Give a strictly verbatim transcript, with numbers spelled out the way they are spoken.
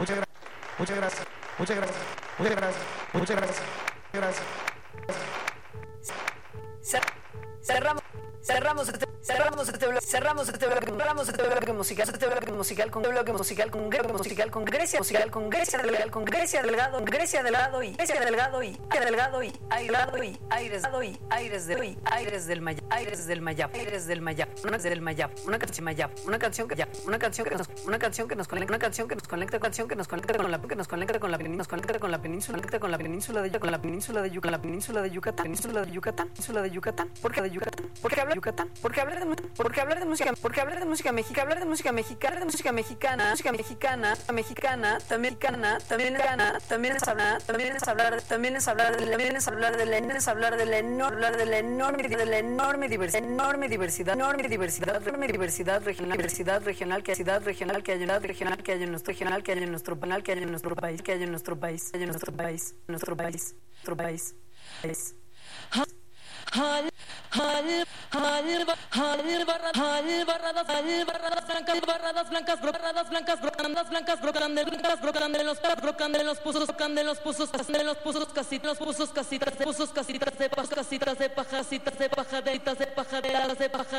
muchas gracias, muchas gracias, muchas gracias, muchas gracias, muchas gracias, gracias. Cerramos, cerramos este, cerramos este bloque, cerramos este bloque, cerramos este bloque musical, este bloque musical con bloque musical con bloque musical con Grecia musical con Grecia Delgado, con Grecia Delgado, Grecia Delgado y Grecia Delgado y Delgado y aislado y aires y aires de y aires del Mayap, aires del Mayap, aires del Mayap, una del Mayap, una canción Mayap, una canción que ya, una canción que nos, una canción que nos conecta, una canción que nos conecta, canción que nos conecta con la que nos conecta con la nos conecta con la península, conecta con la península de con la península de Yucatán, la península de Yucatán, península de Yucatán, península de Yucatán, porque de Yucatán, porque hablar de Yucatán, porque hablar de porque hablar de música, porque hablar de música mexicana, hablar de música mexicana, de música mexicana, música mexicana, mexicana, también mexicana, también es gana, también es hablar, también es hablar, también es hablar, también es hablar de la es hablar de la enorme, hablar de la enorme, de la enorme diversidad, enorme diversidad, enorme diversidad, enorme diversidad regional, diversidad regional, que ciudad regional, que hay en regional, que hay en nuestro regional, que hay en nuestro canal, que hay en nuestro país, que hay en nuestro país, que hay en nuestro país, nuestro país, nuestro país, país. Hal, hal, hal, hal, barra, hal, barradas, hal, barradas blancas, barradas blancas, barradas blancas, brocandas blancas, brocandas blancas, brocan de los brocan de los pozos, brocan de los pozos, de los pozos, casitas, los pozos, casitas, de pozos, casitas, de pajas, casitas, de pajasitas, de pajaditas, de pajaderas, de pajaderas.